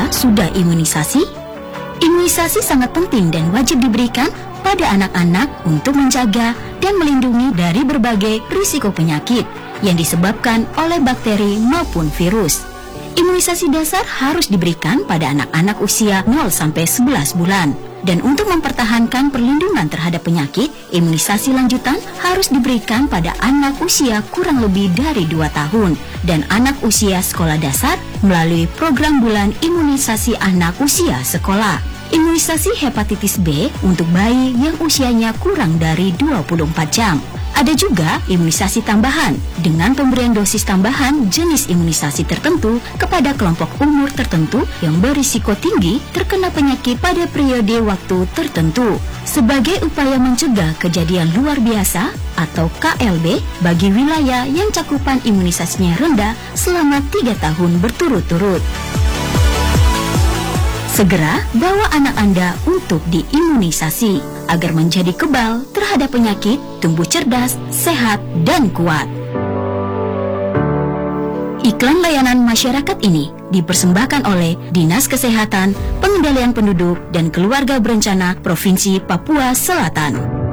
Anda sudah imunisasi? Imunisasi sangat penting dan wajib diberikan pada anak-anak untuk menjaga dan melindungi dari berbagai risiko penyakit yang disebabkan oleh bakteri maupun virus. Imunisasi dasar harus diberikan pada anak-anak usia 0-11 bulan. Dan untuk mempertahankan perlindungan terhadap penyakit, imunisasi lanjutan harus diberikan pada anak usia kurang lebih dari 2 tahun dan anak usia sekolah dasar melalui program bulan imunisasi anak usia sekolah. Imunisasi hepatitis B untuk bayi yang usianya kurang dari 24 jam. Ada juga imunisasi tambahan dengan pemberian dosis tambahan jenis imunisasi tertentu kepada kelompok umur tertentu yang berisiko tinggi terkena penyakit pada periode waktu tertentu sebagai upaya mencegah kejadian luar biasa atau KLB bagi wilayah yang cakupan imunisasinya rendah selama 3 tahun berturut-turut. Segera bawa anak Anda untuk diimunisasi agar menjadi kebal terhadap penyakit, tumbuh cerdas, sehat, dan kuat. Iklan layanan masyarakat ini dipersembahkan oleh Dinas Kesehatan, Pengendalian Penduduk, dan Keluarga Berencana Provinsi Papua Selatan.